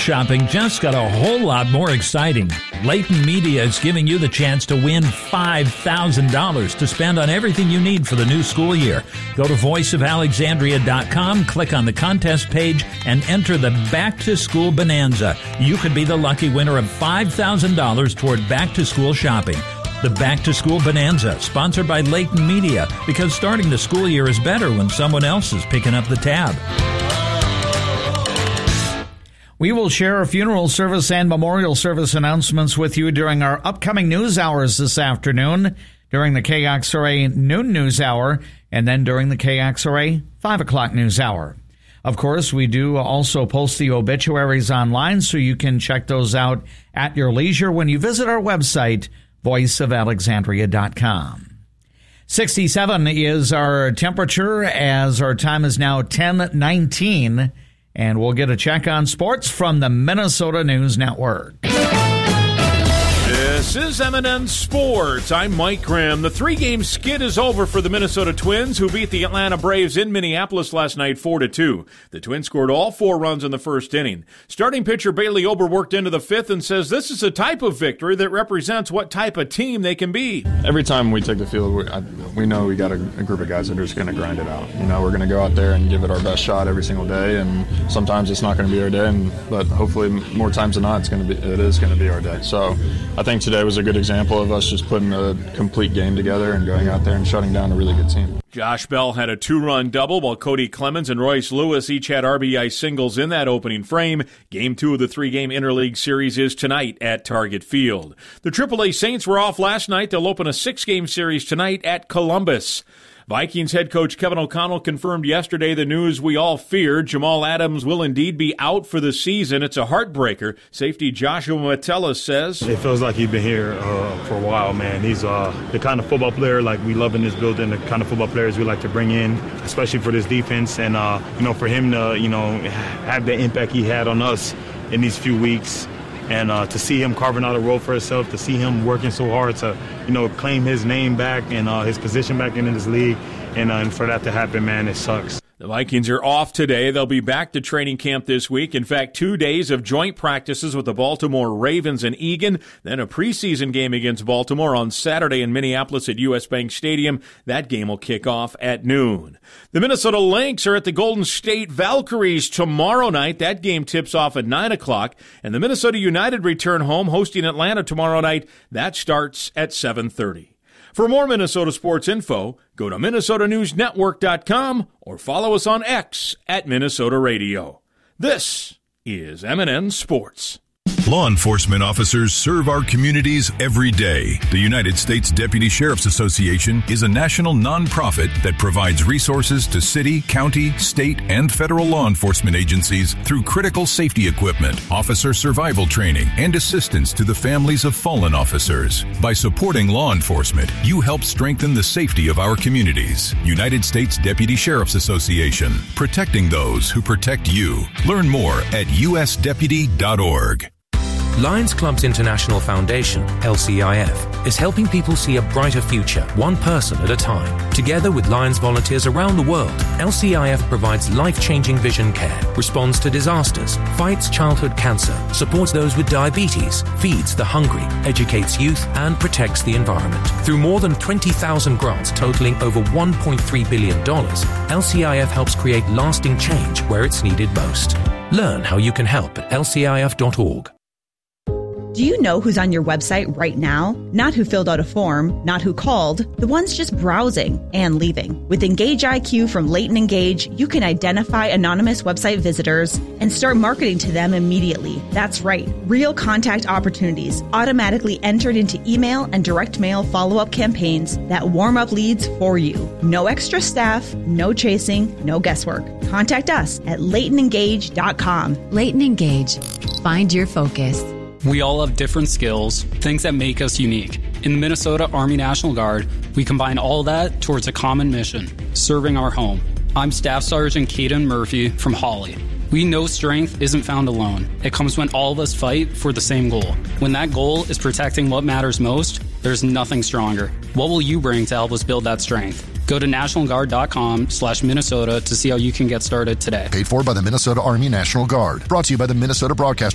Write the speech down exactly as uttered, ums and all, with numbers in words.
shopping just got a whole lot more exciting. Layton Media is giving you the chance to win five thousand dollars to spend on everything you need for the new school year. Go to voice of alexandria dot com, click on the contest page, and enter the Back to School Bonanza. You could be the lucky winner of five thousand dollars toward back to school shopping. The Back to School Bonanza, sponsored by Layton Media, because starting the school year is better when someone else is picking up the tab. We will share our funeral service and memorial service announcements with you during our upcoming news hours this afternoon, during the K X R A noon news hour, and then during the K X R A five o'clock news hour. Of course, we do also post the obituaries online, so you can check those out at your leisure when you visit our website, voice of alexandria dot com. sixty-seven is our temperature as our time is now ten nineteen, and we'll get a check on sports from the Minnesota News Network. This is M and N Sports. I'm Mike Graham. The three-game skid is over for the Minnesota Twins, who beat the Atlanta Braves in Minneapolis last night four to two. The Twins scored all four runs in the first inning. Starting pitcher Bailey Ober worked into the fifth and says this is a type of victory that represents what type of team they can be. Every time we take the field, we, I, we know we got a, a group of guys that are just going to grind it out. You know, we're going to go out there and give it our best shot every single day, and sometimes it's not going to be our day, and, but hopefully more times than not, it's going to be it is going to be our day. So I think today was a good example of us just putting a complete game together and going out there and shutting down a really good team. Josh Bell had a two-run double, while Cody Clemens and Royce Lewis each had R B I singles in that opening frame. Game two of the three-game interleague series is tonight at Target Field. The triple A Saints were off last night. They'll open a six-game series tonight at Columbus. Vikings head coach Kevin O'Connell confirmed yesterday the news we all feared. Jamal Adams will indeed be out for the season. It's a heartbreaker. Safety Joshua Metellus says, it feels like he's been here uh, for a while, man. He's uh, the kind of football player like we love in this building, the kind of football players we like to bring in, especially for this defense. And, uh, you know, for him to, you know, have the impact he had on us in these few weeks, and uh, to see him carving out a role for himself, to see him working so hard to, you know, claim his name back and uh, his position back in this league, and, uh, and for that to happen, man, it sucks. The Vikings are off today. They'll be back to training camp this week. In fact, two days of joint practices with the Baltimore Ravens and Egan, then a preseason game against Baltimore on Saturday in Minneapolis at U S Bank Stadium. That game will kick off at noon. The Minnesota Lynx are at the Golden State Valkyries tomorrow night. That game tips off at nine o'clock. And the Minnesota United return home, hosting Atlanta tomorrow night. That starts at seven thirty. For more Minnesota sports info, go to minnesota news network dot com or follow us on X at Minnesota Radio. This is M and N Sports. Law enforcement officers serve our communities every day. The United States Deputy Sheriff's Association is a national nonprofit that provides resources to city, county, state, and federal law enforcement agencies through critical safety equipment, officer survival training, and assistance to the families of fallen officers. By supporting law enforcement, you help strengthen the safety of our communities. United States Deputy Sheriff's Association, protecting those who protect you. Learn more at u s deputy dot org. Lions Clubs International Foundation, L C I F, is helping people see a brighter future, one person at a time. Together with Lions volunteers around the world, L C I F provides life-changing vision care, responds to disasters, fights childhood cancer, supports those with diabetes, feeds the hungry, educates youth, and protects the environment. Through more than twenty thousand grants totaling over one point three billion dollars, L C I F helps create lasting change where it's needed most. Learn how you can help at L C I F dot org. Do you know who's on your website right now? Not who filled out a form, not who called, the ones just browsing and leaving. With Engage I Q from Layton Engage, you can identify anonymous website visitors and start marketing to them immediately. That's right, real contact opportunities automatically entered into email and direct mail follow-up campaigns that warm up leads for you. No extra staff, no chasing, no guesswork. Contact us at layton engage dot com. Layton Engage. Find your focus. We all have different skills, things that make us unique. In the Minnesota Army National Guard, we combine all that towards a common mission, serving our home. I'm Staff Sergeant Caden Murphy from Hawley. We know strength isn't found alone. It comes when all of us fight for the same goal. When that goal is protecting what matters most, there's nothing stronger. What will you bring to help us build that strength? Go to national guard dot com slash Minnesota to see how you can get started today. Paid for by the Minnesota Army National Guard. Brought to you by the Minnesota Broadcast